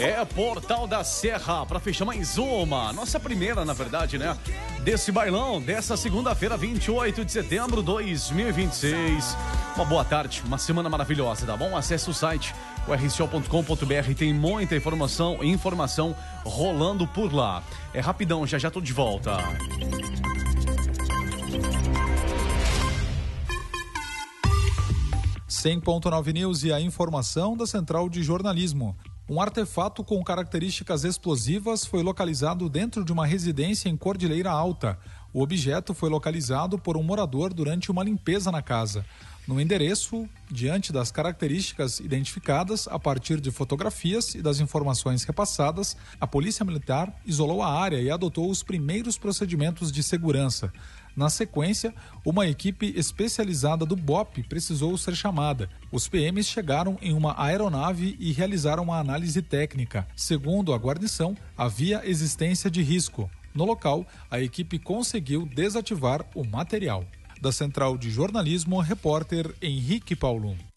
É Portal da Serra, para fechar mais uma, nossa primeira, na verdade, né? Desse bailão, dessa segunda-feira, 28 de setembro de 2026. Uma boa tarde, uma semana maravilhosa, tá bom? Acesse o site, o rco.com.br, tem muita informação rolando por lá. É rapidão, já tô de volta. .9 News e a informação da Central de Jornalismo. Um artefato com características explosivas foi localizado dentro de uma residência em Cordilheira Alta. O objeto foi localizado por um morador durante uma limpeza na casa. No endereço, diante das características identificadas a partir de fotografias e das informações repassadas, a Polícia Militar isolou a área e adotou os primeiros procedimentos de segurança. Na sequência, uma equipe especializada do BOP precisou ser chamada. Os PMs chegaram em uma aeronave e realizaram uma análise técnica. Segundo a guarnição, havia existência de risco. No local, a equipe conseguiu desativar o material. Da Central de Jornalismo, repórter Henrique Paulo.